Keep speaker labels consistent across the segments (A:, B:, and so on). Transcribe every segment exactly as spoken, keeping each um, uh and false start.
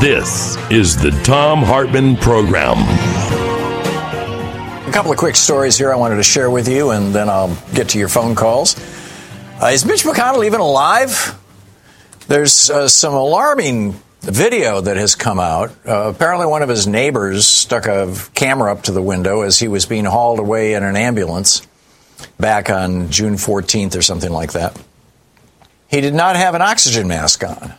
A: This is the Thom Hartmann Program.
B: A couple of quick stories here I wanted to share with you, and then I'll get to your phone calls. Uh, is Mitch McConnell even alive? There's uh, some alarming video that has come out. Uh, apparently one of his neighbors stuck a camera up to the window as he was being hauled away in an ambulance back on June fourteenth or something like that. He did not have an oxygen mask on.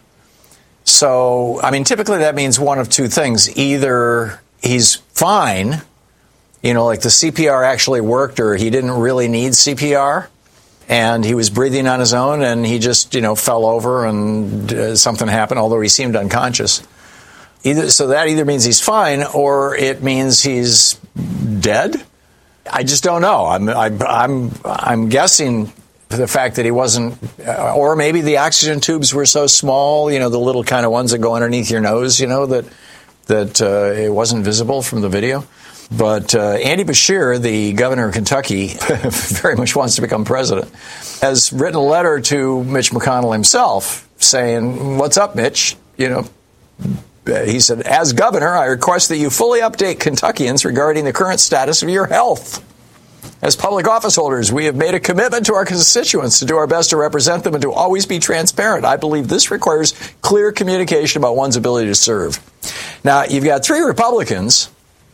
B: So, I mean, typically that means one of two things. Either he's fine, you know, like the C P R actually worked, or he didn't really need C P R, and he was breathing on his own, and he just, you know, fell over and uh, something happened, although he seemed unconscious. Either, so that either means he's fine, or it means he's dead. I just don't know. I'm, I'm, I'm, I'm guessing the fact that he wasn't, uh, or maybe the oxygen tubes were so small, you know, the little kind of ones that go underneath your nose, you know, that that uh, it wasn't visible from the video. But uh, Andy Beshear, the governor of Kentucky, very much wants to become president, has written a letter to Mitch McConnell himself saying, "What's up, Mitch?" You know, he said, "As governor, I request that you fully update Kentuckians regarding the current status of your health. As public office holders, we have made a commitment to our constituents to do our best to represent them and to always be transparent. I believe this requires clear communication about one's ability to serve." Now, you've got three Republicans.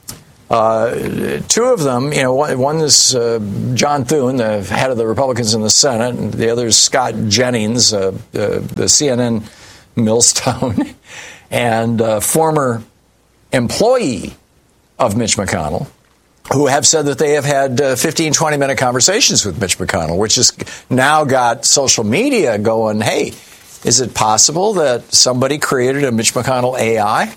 B: Uh, two of them, you know, one, one is uh, John Thune, the head of the Republicans in the Senate, and the other is Scott Jennings, uh, uh, the C N N millstone, and uh, former employee of Mitch McConnell, who have said that they have had uh, fifteen, twenty-minute conversations with Mitch McConnell, which has now got social media going, hey, is it possible that somebody created a Mitch McConnell A I?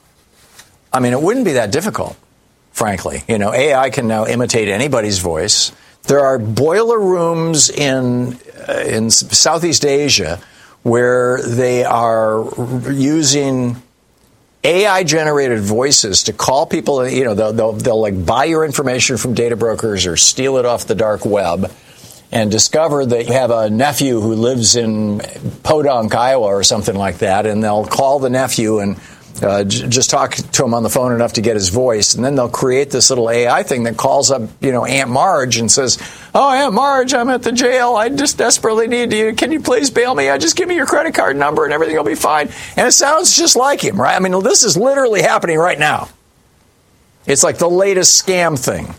B: I mean, it wouldn't be that difficult, frankly. You know, A I can now imitate anybody's voice. There are boiler rooms in uh, in Southeast Asia where they are using A I-generated voices to call people. You know, they'll, they'll, they'll like buy your information from data brokers or steal it off the dark web and discover that you have a nephew who lives in Podunk, Iowa or something like that, and they'll call the nephew and uh, j- just talk to him on the phone enough to get his voice, and then they'll create this little A I thing that calls up, you know, Aunt Marge and says, "Oh, Aunt Marge, I'm at the jail. I just desperately need you. Can you please bail me? I just give me your credit card number and everything will be fine." And it sounds just like him, right? I mean, this is literally happening right now. It's like the latest scam thing.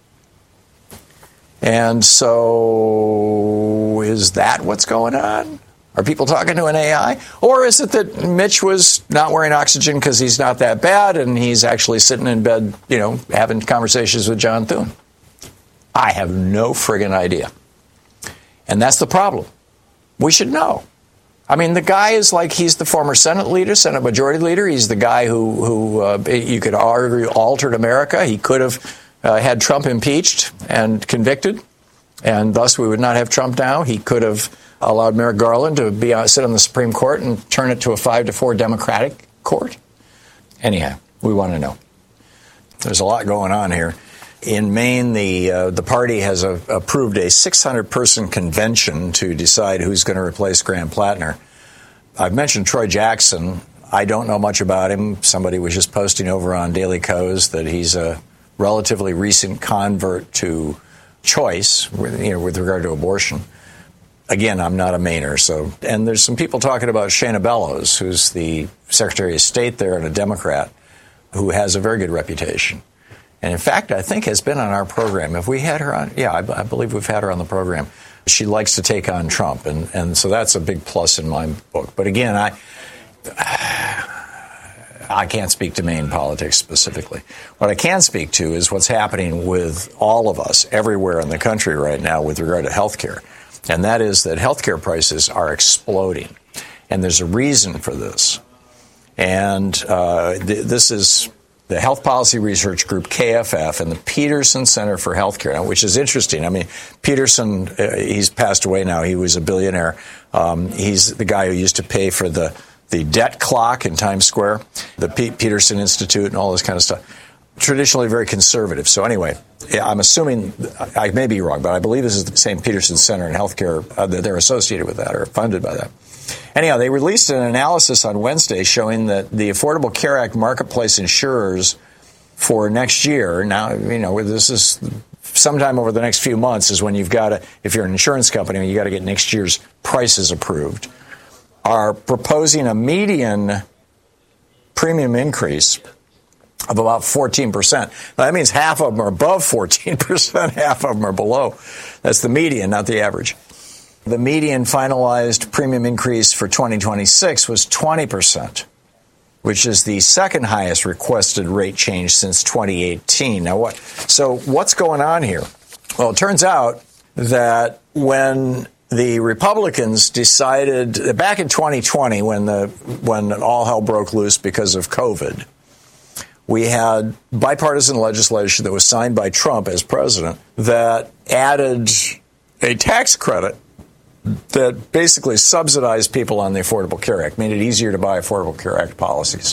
B: And so is that what's going on? Are people talking to an A I? Or is it that Mitch was not wearing oxygen because he's not that bad and he's actually sitting in bed, you know, having conversations with John Thune? I have no friggin' idea. And that's the problem. We should know. I mean, the guy is like, he's the former Senate leader, Senate Majority Leader. He's the guy who, who uh, you could argue, altered America. He could have uh, had Trump impeached and convicted, and thus we would not have Trump now. He could have allowed Merrick Garland to be uh, sit on the Supreme Court and turn it to a five to four Democratic court. Anyhow, we want to know. There's a lot going on here. In Maine, the uh, the party has a, approved a six hundred person convention to decide who's going to replace Graham Plattner. I've mentioned Troy Jackson. I don't know much about him. Somebody was just posting over on Daily Kos that he's a relatively recent convert to choice, with, you know, with regard to abortion. Again, I'm not a Mainer, so. And there's some people talking about Shana Bellows, who's the Secretary of State there and a Democrat, who has a very good reputation. And in fact, I think has been on our program. Have we had her on? Yeah, I, I believe we've had her on the program. She likes to take on Trump, and, and so that's a big plus in my book. But again, I I can't speak to Maine politics specifically. What I can speak to is what's happening with all of us everywhere in the country right now with regard to health care. And that is that health care prices are exploding. And there's a reason for this. And uh, th- this is the Health Policy Research Group, K F F, and the Peterson Center for Healthcare, which is interesting. I mean, Peterson, uh, he's passed away now. He was a billionaire. Um, he's the guy who used to pay for the, the debt clock in Times Square, the P- Peterson Institute, and all this kind of stuff. Traditionally very conservative. So anyway, I'm assuming, I may be wrong, but I believe this is the same Peterson Center in Healthcare uh, that they're associated with that or funded by that. Anyhow, they released an analysis on Wednesday showing that the Affordable Care Act marketplace insurers for next year, now, you know, this is sometime over the next few months is when you've got to, if you're an insurance company, you got to get next year's prices approved, are proposing a median premium increase of about fourteen percent. Now, that means half of them are above fourteen percent, half of them are below. That's the median, not the average. The median finalized premium increase for twenty twenty-six was twenty percent, which is the second highest requested rate change since twenty eighteen. Now, what? So what's going on here? Well, it turns out that when the Republicans decided back in twenty twenty, when the when all hell broke loose because of COVID, we had bipartisan legislation that was signed by Trump as president that added a tax credit that basically subsidized people on the Affordable Care Act, made it easier to buy Affordable Care Act policies.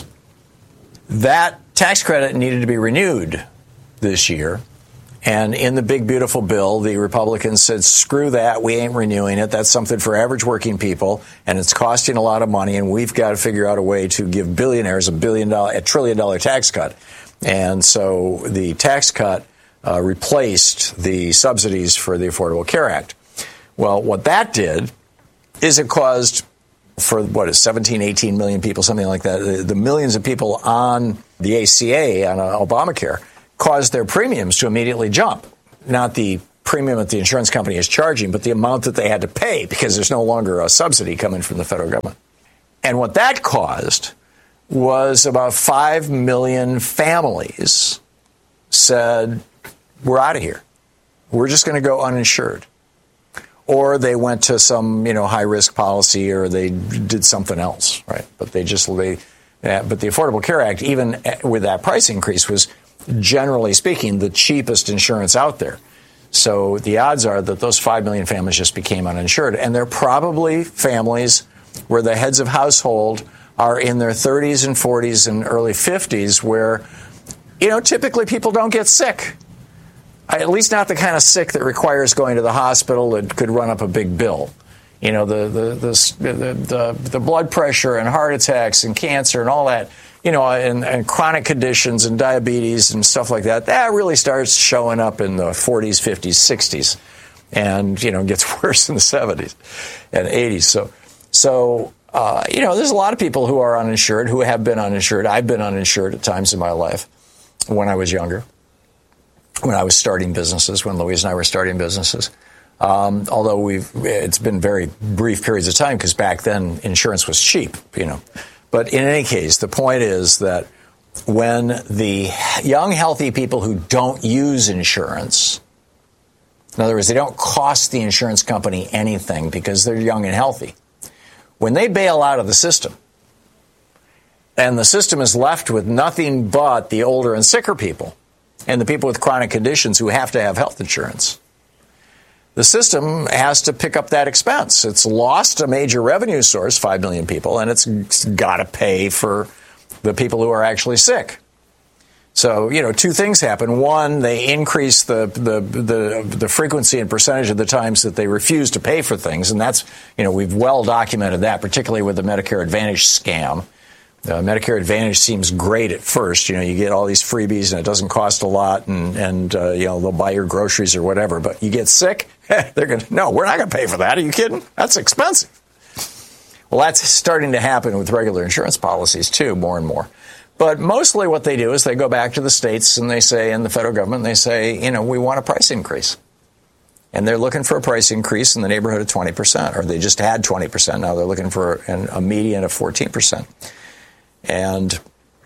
B: That tax credit needed to be renewed this year. And in the big, beautiful bill, the Republicans said, screw that, we ain't renewing it. That's something for average working people, and it's costing a lot of money, and we've got to figure out a way to give billionaires a billion dollar, a trillion dollar tax cut. And so the tax cut uh, replaced the subsidies for the Affordable Care Act. Well, what that did is it caused, for what is seventeen, eighteen million people, something like that, the, the millions of people on the A C A, on uh, Obamacare, caused their premiums to immediately jump. Not the premium that the insurance company is charging, but the amount that they had to pay because there's no longer a subsidy coming from the federal government. And what that caused was about five million families said, we're out of here. We're just going to go uninsured. Or they went to some, you know, high-risk policy, or they did something else, right? But they just, they, yeah, but the Affordable Care Act, even with that price increase, was generally speaking the cheapest insurance out there. So the odds are that those five million families just became uninsured. And they're probably families where the heads of household are in their thirties and forties and early fifties, where, you know, typically people don't get sick. At least not the kind of sick that requires going to the hospital that could run up a big bill. You know, the the the the, the, the blood pressure and heart attacks and cancer and all that, you know, and, and chronic conditions and diabetes and stuff like that, that really starts showing up in the forties, fifties, sixties, and, you know, gets worse in the seventies and eighties. So, so uh, you know, there's a lot of people who are uninsured, who have been uninsured. I've been uninsured at times in my life when I was younger, when I was starting businesses, when Louise and I were starting businesses. Um, although we've, it's been very brief periods of time, because back then insurance was cheap, you know. But in any case, the point is that when the young, healthy people who don't use insurance, in other words, they don't cost the insurance company anything because they're young and healthy, when they bail out of the system, and the system is left with nothing but the older and sicker people, and the people with chronic conditions who have to have health insurance, the system has to pick up that expense. It's lost a major revenue source, five million people, and it's got to pay for the people who are actually sick. So, you know, two things happen. One, they increase the, the, the, the frequency and percentage of the times that they refuse to pay for things. And that's, you know, we've well documented that, particularly with the Medicare Advantage scam. Uh, Medicare Advantage seems great at first. You know, you get all these freebies and it doesn't cost a lot, and, and uh, you know, they'll buy your groceries or whatever. But you get sick, they're going to, no, we're not going to pay for that. Are you kidding? That's expensive. Well, that's starting to happen with regular insurance policies, too, more and more. But mostly what they do is they go back to the states and they say, and the federal government, they say, you know, we want a price increase. And they're looking for a price increase in the neighborhood of twenty percent, or they just had twenty percent. Now they're looking for an, a median of fourteen percent. And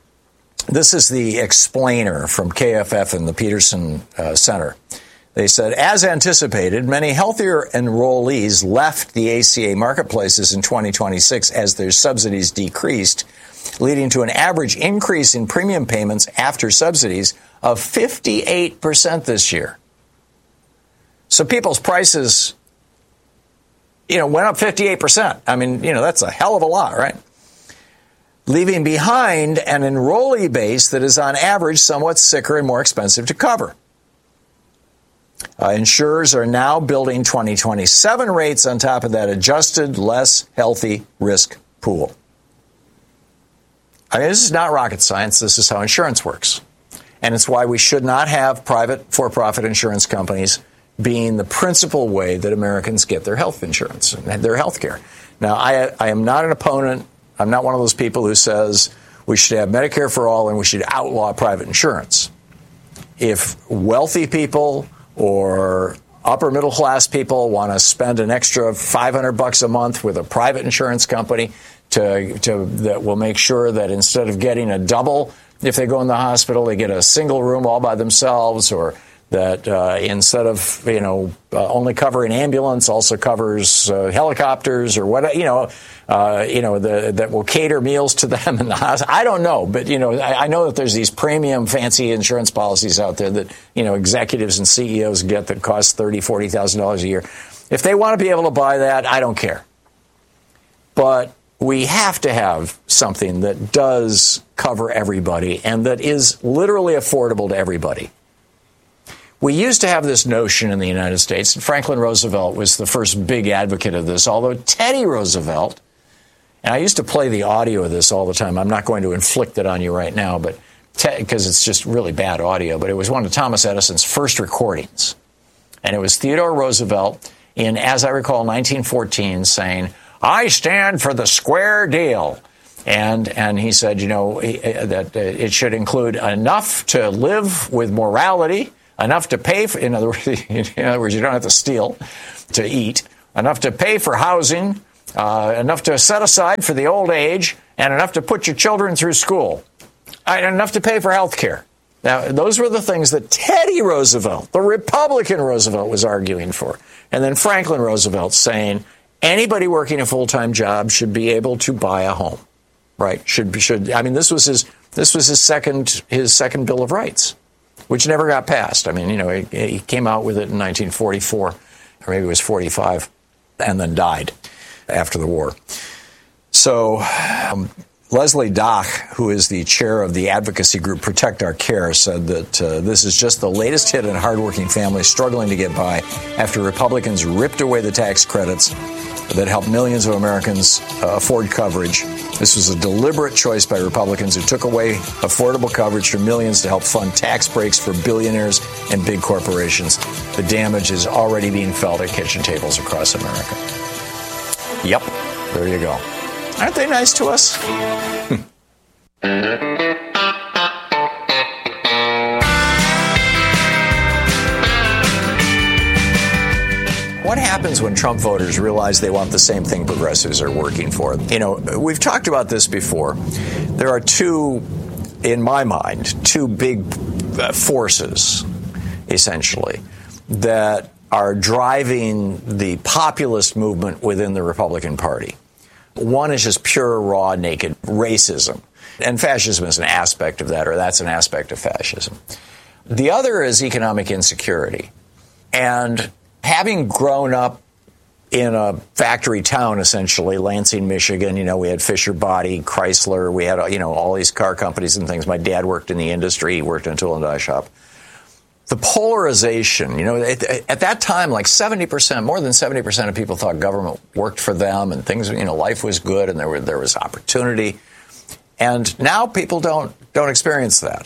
B: this is the explainer from K F F and the Peterson uh, Center. They said, as anticipated, many healthier enrollees left the A C A marketplaces in twenty twenty-six as their subsidies decreased, leading to an average increase in premium payments after subsidies of fifty-eight percent this year. So people's prices, you know, went up fifty-eight percent. I mean, you know, that's a hell of a lot, right? Leaving behind an enrollee base that is on average somewhat sicker and more expensive to cover. Uh, insurers are now building twenty twenty-seven rates on top of that adjusted, less healthy risk pool. I mean, this is not rocket science. This is how insurance works. And it's why we should not have private for-profit insurance companies being the principal way that Americans get their health insurance and their health care. Now, I, I am not an opponent. I'm not one of those people who says we should have Medicare for all and we should outlaw private insurance. If wealthy people or upper middle class people want to spend an extra five hundred bucks a month with a private insurance company to, to that will make sure that instead of getting a double, if they go in the hospital, they get a single room all by themselves, or that uh, instead of, you know, uh, only covering ambulance, also covers uh, helicopters or what, you know, uh, you know, the, that will cater meals to them in the hospital. I don't know. But, you know, I, I know that there's these premium fancy insurance policies out there that, you know, executives and C E Os get that cost thirty thousand dollars, forty thousand dollars a year. If they want to be able to buy that, I don't care. But we have to have something that does cover everybody and that is literally affordable to everybody. We used to have this notion in the United States, and Franklin Roosevelt was the first big advocate of this, although Teddy Roosevelt, and I used to play the audio of this all the time. I'm not going to inflict it on you right now, but because it's just really bad audio, but it was one of Thomas Edison's first recordings. And it was Theodore Roosevelt in, as I recall, nineteen fourteen saying, "I stand for the square deal." And and he said, you know, that it should include enough to live with morality, enough to pay for, in other words, in other words, you don't have to steal to eat, enough to pay for housing, uh, enough to set aside for the old age, and enough to put your children through school, and enough to pay for health care. Now, those were the things that Teddy Roosevelt, the Republican Roosevelt, was arguing for. And then Franklin Roosevelt saying anybody working a full-time job should be able to buy a home, right? Should should I mean, this was his this was his second his second Bill of Rights, which never got passed. I mean, you know, he, he came out with it in nineteen forty-four, or maybe it was forty-five, and then died after the war. So um, Leslie Dock, who is the chair of the advocacy group Protect Our Care, said that uh, this is just the latest hit on hardworking families struggling to get by after Republicans ripped away the tax credits that helped millions of Americans uh, afford coverage. This was a deliberate choice by Republicans who took away affordable coverage for millions to help fund tax breaks for billionaires and big corporations. The damage is already being felt at kitchen tables across America. Yep, there you go. Aren't they nice to us? What happens when Trump voters realize they want the same thing progressives are working for? You know, we've talked about this before. There are two, in my mind, two big uh, forces, essentially, that are driving the populist movement within the Republican Party. One is just pure, raw, naked racism. And fascism is an aspect of that, or that's an aspect of fascism. The other is economic insecurity. And having grown up in a factory town, essentially, Lansing, Michigan, you know, we had Fisher Body, Chrysler, we had, you know, all these car companies and things. My dad worked in the industry, he worked in a tool and die shop. The polarization, you know, at, at that time, like seventy percent, more than seventy percent of people thought government worked for them and things, you know, life was good and there were there was opportunity. And now people don't don't experience that.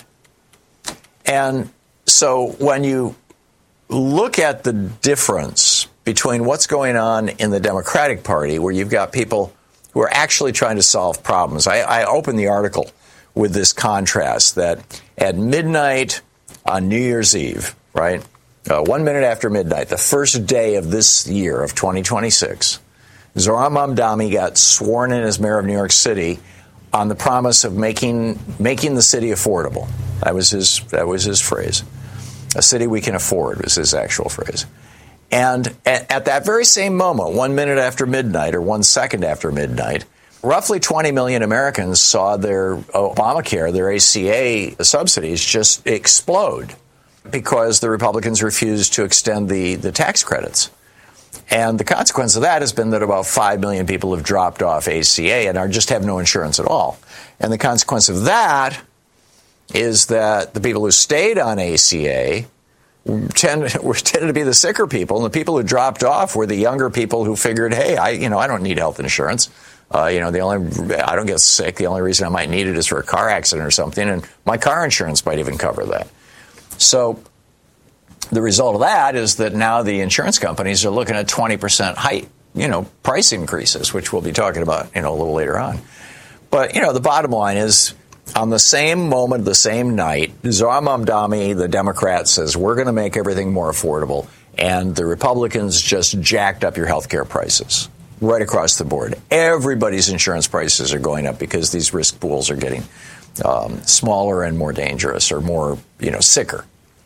B: And so when you look at the difference between what's going on in the Democratic Party, where you've got people who are actually trying to solve problems. I, I opened the article with this contrast that at midnight on New Year's Eve, right, uh, one minute after midnight, the first day of this year of twenty twenty-six, Zohran Mamdani got sworn in as mayor of New York City on the promise of making making the city affordable. That was his that was his phrase. A city we can afford was his actual phrase. And at, at that very same moment, one minute after midnight or one second after midnight, roughly twenty million Americans saw their Obamacare, their A C A subsidies just explode because the Republicans refused to extend the, the tax credits. And the consequence of that has been that about five million people have dropped off A C A and are just have no insurance at all. And the consequence of that is that the people who stayed on A C A tend were tended to be the sicker people, and the people who dropped off were the younger people who figured, hey, I you know I don't need health insurance. Uh, you know, the only I don't get sick. The only reason I might need it is for a car accident or something, and my car insurance might even cover that. So the result of that is that now the insurance companies are looking at twenty percent height, you know, price increases, which we'll be talking about, you know, a little later on. But, you know, the bottom line is, on the same moment, the same night, Zohar Mamdani, the Democrat, says we're going to make everything more affordable, and the Republicans just jacked up your health care prices right across the board. Everybody's insurance prices are going up because these risk pools are getting um, smaller and more dangerous, or more, you know, sicker.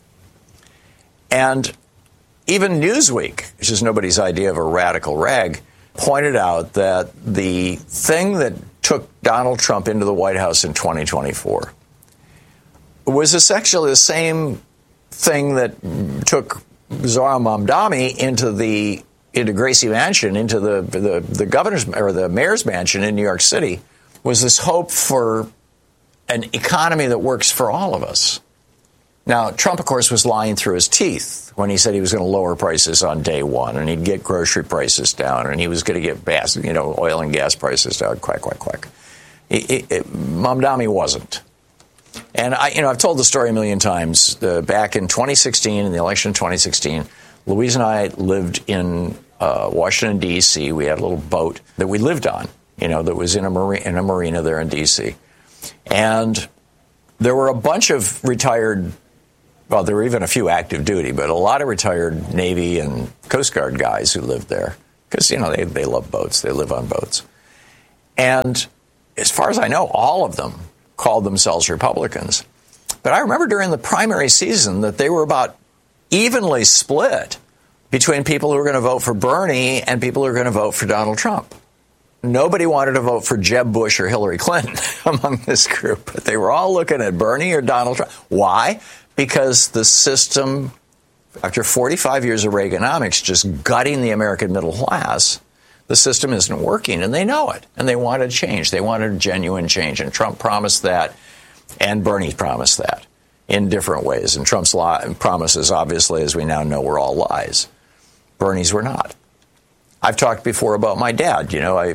B: And even Newsweek, which is nobody's idea of a radical rag, pointed out that the thing that took Donald Trump into the White House in twenty twenty-four was essentially the same thing that took Zohar Mamdani into the into Gracie Mansion, into the, the the governor's or the mayor's mansion in New York City, was this hope for an economy that works for all of us. Now, Trump, of course, was lying through his teeth when he said he was going to lower prices on day one, and he'd get grocery prices down, and he was going to get gas, you know, oil and gas prices down. Quack, quack, quack. It, it, it, Mamdani wasn't. And I, you know, I've told the story a million times. Uh, back in twenty sixteen, in the election of twenty sixteen, Louise and I lived in uh, Washington, D C. We had a little boat that we lived on, you know, that was in a, marina, in a marina there in D C. And there were a bunch of retired, well, there were even a few active duty, but a lot of retired Navy and Coast Guard guys who lived there because, you know, they, they love boats. They live on boats. And as far as I know, all of them called themselves Republicans. But I remember during the primary season that they were about evenly split between people who were going to vote for Bernie and people who were going to vote for Donald Trump. Nobody wanted to vote for Jeb Bush or Hillary Clinton among this group, but they were all looking at Bernie or Donald Trump. Why? Because the system, after forty-five years of Reaganomics just gutting the American middle class, the system isn't working, and they know it, and they wanted change. They wanted genuine change, and Trump promised that, and Bernie promised that in different ways. And Trump's li- promises, obviously, as we now know, were all lies. Bernie's were not. I've talked before about my dad. You know, I,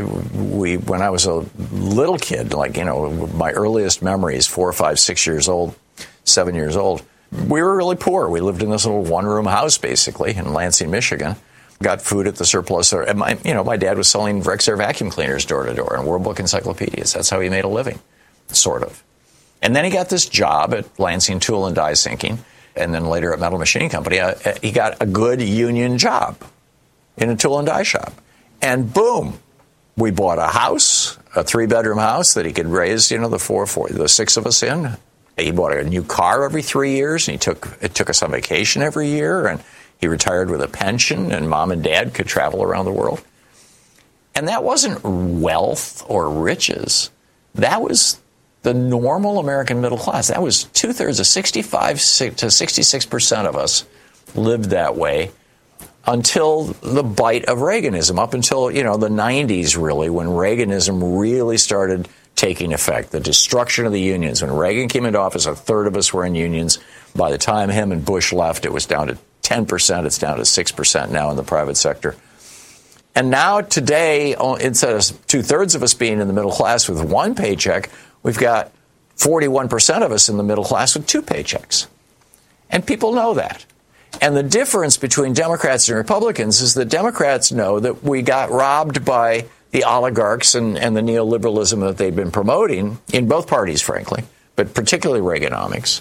B: we when I was a little kid, like, you know, my earliest memories, four, five, six years old, seven years old, we were really poor. We lived in this little one-room house, basically, in Lansing, Michigan. Got food at the surplus. And my, you know, my dad was selling Rexair vacuum cleaners door to door and World Book encyclopedias. That's how he made a living, sort of. And then he got this job at Lansing Tool and Die Sinking, and then later at Metal Machining Company. Uh, he got a good union job in a tool and die shop. And boom, we bought a house, a three-bedroom house that he could raise, you know, the four, four, the six of us in. He bought a new car every three years, and he took it took us on vacation every year, and he retired with a pension, and mom and dad could travel around the world. And that wasn't wealth or riches. That was the normal American middle class. That was two-thirds of sixty-five to sixty-six percent of us lived that way until the bite of Reaganism, up until, you know, the nineties, really, when Reaganism really started taking effect, the destruction of the unions. When Reagan came into office, a third of us were in unions. By the time him and Bush left, it was down to ten percent. It's down to six percent now in the private sector. And now today, instead of two-thirds of us being in the middle class with one paycheck, we've got forty-one percent of us in the middle class with two paychecks. And people know that. And the difference between Democrats and Republicans is that Democrats know that we got robbed by the oligarchs and, and the neoliberalism that they've been promoting in both parties, frankly, but particularly Reaganomics.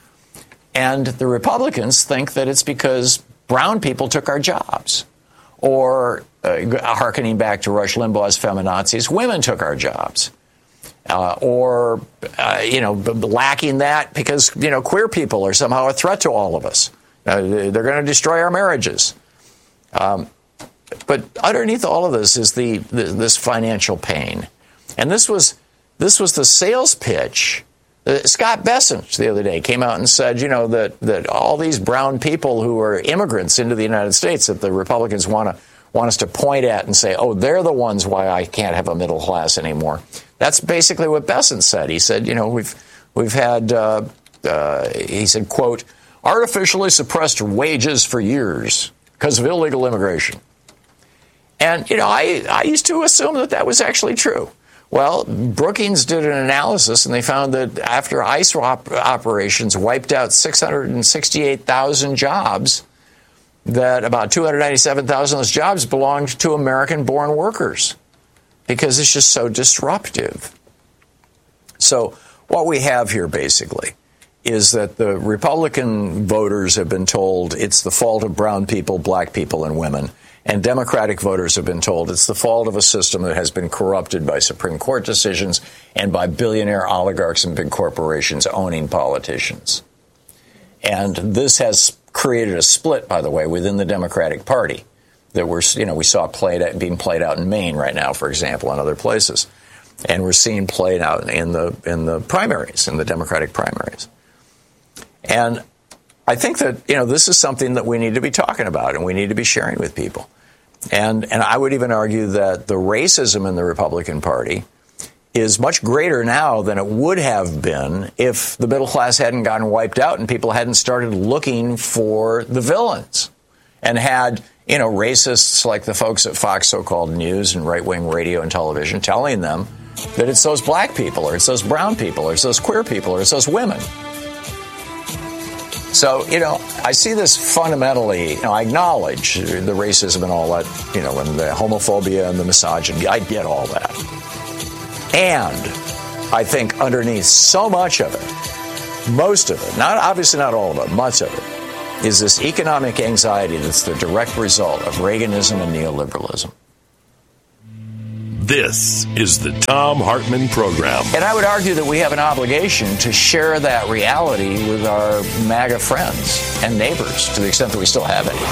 B: And the Republicans think that it's because brown people took our jobs. Or, uh, hearkening back to Rush Limbaugh's feminazis, women took our jobs. Uh, or, uh, you know, lacking that because, you know, queer people are somehow a threat to all of us. Uh, they're going to destroy our marriages. Um, but underneath all of this is the, the this financial pain. And this was this was the sales pitch. Uh, Scott Bessent the other day came out and said, you know, that, that all these brown people who are immigrants into the United States that the Republicans want to want us to point at and say, oh, they're the ones why I can't have a middle class anymore. That's basically what Bessent said. He said, you know, we've we've had, uh, uh, he said, quote, artificially suppressed wages for years because of illegal immigration. And, you know, I, I used to assume that that was actually true. Well, Brookings did an analysis, and they found that after ICE op- operations wiped out six hundred sixty-eight thousand jobs, that about two hundred ninety-seven thousand of those jobs belonged to American-born workers because it's just so disruptive. So what we have here, basically, is that the Republican voters have been told it's the fault of brown people, black people, and women. And Democratic voters have been told it's the fault of a system that has been corrupted by Supreme Court decisions and by billionaire oligarchs and big corporations owning politicians. And this has created a split, by the way, within the Democratic Party that we're, you know, we saw played out, being played out in Maine right now, for example, and other places. And we're seeing played out in the in the primaries, in the Democratic primaries. And I think that, you know, this is something that we need to be talking about and we need to be sharing with people. And and I would even argue that the racism in the Republican Party is much greater now than it would have been if the middle class hadn't gotten wiped out and people hadn't started looking for the villains and had, you know, racists like the folks at Fox so-called News and right-wing radio and television telling them that it's those black people or it's those brown people or it's those queer people or it's those women. So, you know, I see this fundamentally, you know, I acknowledge the racism and all that, you know, and the homophobia and the misogyny. I get all that. And I think underneath so much of it, most of it, not obviously not all of it, much of it, is this economic anxiety that's the direct result of Reaganism and neoliberalism.
A: This is the Thom Hartmann Program.
B: And I would argue that we have an obligation to share that reality with our MAGA friends and neighbors, to the extent that we still have any.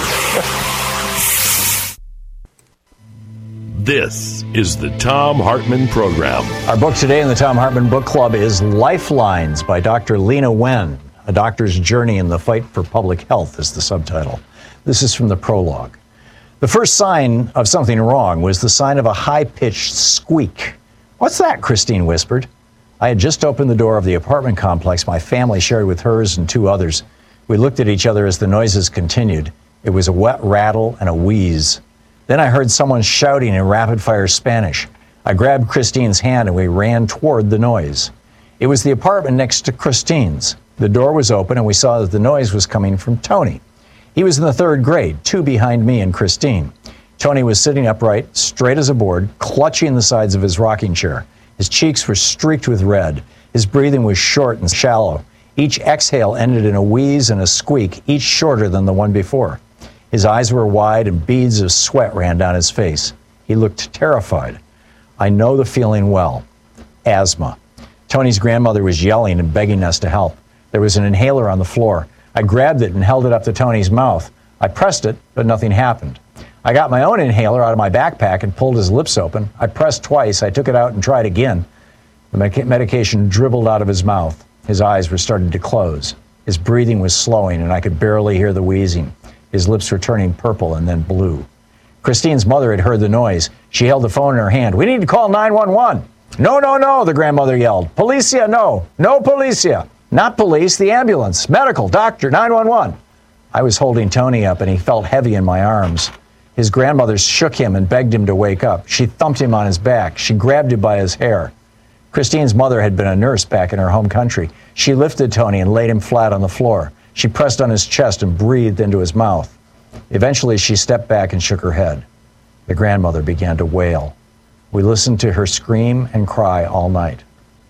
A: This is the Thom Hartmann Program.
B: Our book today in the Thom Hartmann Book Club is Lifelines by Doctor Lena Wen. A Doctor's Journey in the Fight for Public Health is the subtitle. This is from the prologue. The first sign of something wrong was the sign of a high-pitched squeak. "What's that?" Christine whispered. I had just opened the door of the apartment complex my family shared with hers and two others. We looked at each other as the noises continued. It was a wet rattle and a wheeze. Then I heard someone shouting in rapid-fire Spanish. I grabbed Christine's hand and we ran toward the noise. It was the apartment next to Christine's. The door was open and we saw that the noise was coming from Tony. He was in the third grade, two behind me and Christine. Tony was sitting upright, straight as a board, clutching the sides of his rocking chair. His cheeks were streaked with red. His breathing was short and shallow. Each exhale ended in a wheeze and a squeak, each shorter than the one before. His eyes were wide and beads of sweat ran down his face. He looked terrified. I know the feeling well. Asthma. Tony's grandmother was yelling and begging us to help. There was an inhaler on the floor. I grabbed it and held it up to Tony's mouth. I pressed it, but nothing happened. I got my own inhaler out of my backpack and pulled his lips open. I pressed twice. I took it out and tried again. The medic- medication dribbled out of his mouth. His eyes were starting to close. His breathing was slowing, and I could barely hear the wheezing. His lips were turning purple and then blue. Christine's mother had heard the noise. She held the phone in her hand. "We need to call nine one one. "No, no, no," the grandmother yelled. "Policia, no. No policia. Not police, the ambulance, medical, doctor, nine one one. I was holding Tony up and he felt heavy in my arms. His grandmother shook him and begged him to wake up. She thumped him on his back. She grabbed him by his hair. Christine's mother had been a nurse back in her home country. She lifted Tony and laid him flat on the floor. She pressed on his chest and breathed into his mouth. Eventually, she stepped back and shook her head. The grandmother began to wail. We listened to her scream and cry all night.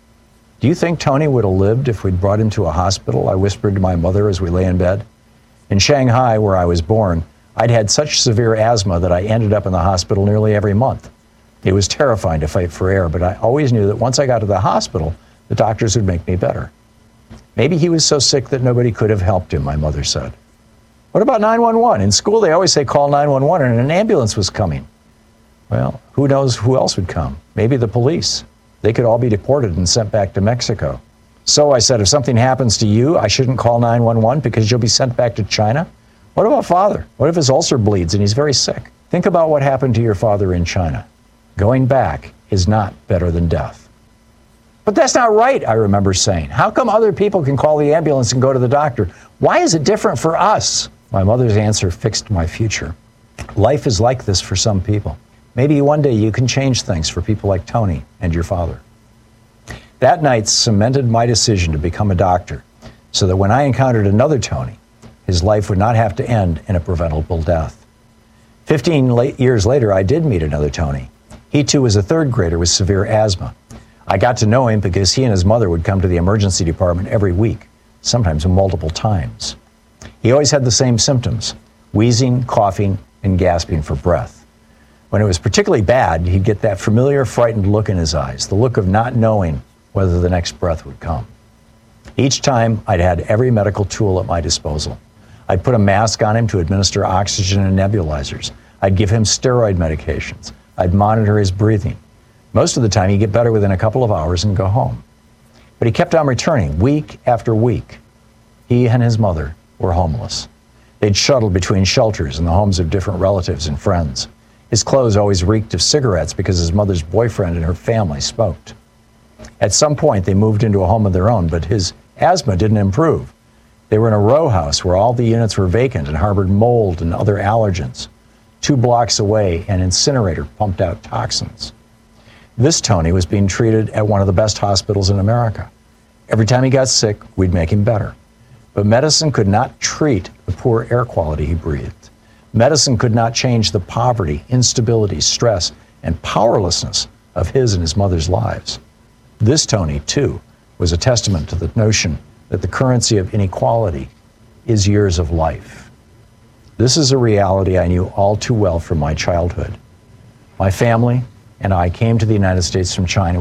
B: "Do you think Tony would have lived if we'd brought him to a hospital?" I whispered to my mother as we lay in bed. In Shanghai, where I was born, I'd had such severe asthma that I ended up in the hospital nearly every month. It was terrifying to fight for air, but I always knew that once I got to the hospital, the doctors would make me better. Maybe he was so sick that nobody could have helped him, my mother said. What about nine one one? In school, they always say call nine one one and an ambulance was coming. Well, who knows who else would come? Maybe the police. They could all be deported and sent back to Mexico. So I said, if something happens to you, I shouldn't call nine one one because you'll be sent back to China? What about father? What if his ulcer bleeds and he's very sick? Think about what happened to your father in China. Going back is not better than death.
C: But that's not right, I remember saying. How come other people can call the ambulance and go to the doctor? Why is it different for us? My mother's answer fixed my future. Life is like this for some people. Maybe one day you can change things for people like Tony and your father. That night cemented my decision to become a doctor, so that when I encountered another Tony, his life would not have to end in a preventable death. Fifteen late years later, I did meet another Tony. He too was a third grader with severe asthma. I got to know him because he and his mother would come to the emergency department every week, sometimes multiple times. He always had the same symptoms: wheezing, coughing, and gasping for breath. When it was particularly bad, he'd get that familiar, frightened look in his eyes, the look of not knowing whether the next breath would come. Each time, I'd had every medical tool at my disposal. I'd put a mask on him to administer oxygen and nebulizers. I'd give him steroid medications. I'd monitor his breathing. Most of the time, he'd get better within a couple of hours and go home. But he kept on returning week after week. He and his mother were homeless. They'd shuttled between shelters and the homes of different relatives and friends. His clothes always reeked of cigarettes because his mother's boyfriend and her family smoked. At some point, they moved into a home of their own, but his asthma didn't improve. They were in a row house where all the units were vacant and harbored mold and other allergens. Two blocks away, an incinerator pumped out toxins. This Tony was being treated at one of the best hospitals in America. Every time he got sick, we'd make him better. But medicine could not treat the poor air quality he breathed. Medicine could not change the poverty, instability, stress, and powerlessness of his and his mother's lives. This Tony, too, was a testament to the notion that the currency of inequality is years of life. This is a reality I knew all too well from my childhood. My family and I came to the United States from China